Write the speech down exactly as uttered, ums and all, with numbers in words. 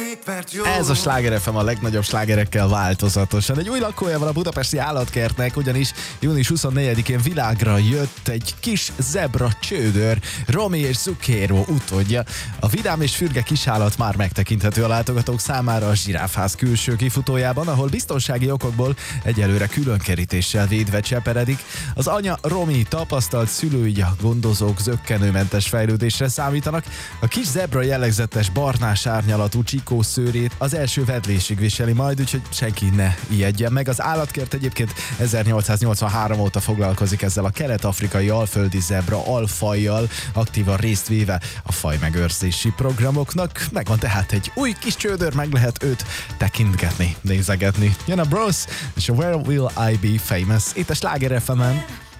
Ez a Sláger ef em a legnagyobb slágerekkel változatosan. Egy új lakója van a budapesti állatkertnek, ugyanis június huszonnegyedikén világra jött egy kis zebra csődör, Romi és Zucchero utódja. A vidám és fürge kisállat már megtekinthető a látogatók számára a Zsiráfház külső kifutójában, ahol biztonsági okokból egyelőre külön kerítéssel védve cseperedik. Az anya Romi tapasztalt szülői, a gondozók zökkenőmentes fejlődésre számítanak. A kis zebra jellegzetes barnás árnyalatú csikó szőrét az első vedlésig viseli majd, úgyhogy senki ne ijedjen meg. Az állatkert egyébként ezernyolcszáznyolcvanhárom óta foglalkozik ezzel a kelet-afrikai alföldi zebra alfajjal, aktívan részt véve a fajmegőrzési programoknak. Megvan tehát egy új kis csődör, meg lehet őt tekintgetni, nézegetni. Jön a Bros, és a Where Will I Be Famous itt a Sláger ef emen.